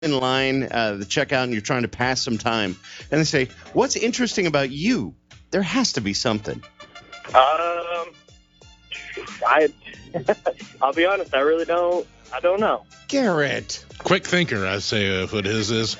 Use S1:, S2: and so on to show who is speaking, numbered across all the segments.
S1: in line, the checkout, and you're trying to pass some time, and they say, "What's interesting about you?" There has to be something.
S2: I'll be honest, I really don't. I don't know.
S1: Garrett.
S3: Quick thinker, I say what his is.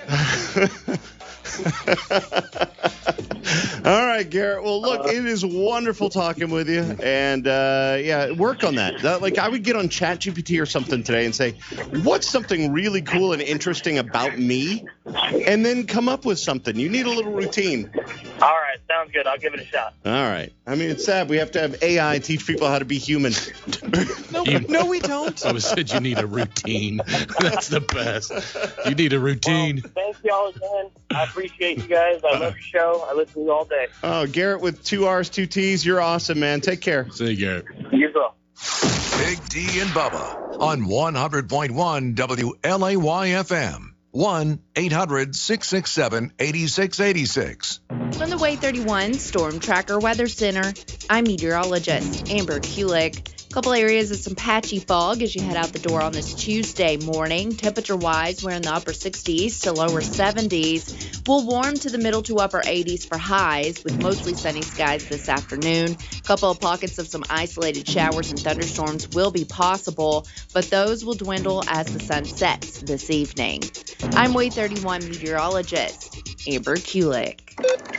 S1: All right, Garrett. Well, look, it is wonderful talking with you. And, work on that. I would get on ChatGPT or something today and say, what's something really cool and interesting about me? And then come up with something. You need a little routine.
S2: All right, sounds good. I'll give it a shot.
S1: All right. I mean, it's sad. We have to have AI teach people how to be human.
S4: No, we don't.
S3: I said you need a routine. That's the best. You need a routine.
S2: Well, thank y'all again. I appreciate you guys. I love your show. I listen to you all day.
S1: Oh, Garrett with 2 R's, 2 T's. You're awesome, man. Take care.
S3: See you, Garrett.
S2: You as well.
S5: Big D and Bubba on 100.1 WLAY-FM. 1-800-667-8686.
S6: From the Way 31 Storm Tracker Weather Center, I'm meteorologist Amber Kulik. A couple areas of some patchy fog as you head out the door on this Tuesday morning. Temperature-wise, we're in the upper 60s to lower 70s. We'll warm to the middle to upper 80s for highs with mostly sunny skies this afternoon. A couple of pockets of some isolated showers and thunderstorms will be possible, but those will dwindle as the sun sets this evening. I'm Way 31 meteorologist Amber Kulik.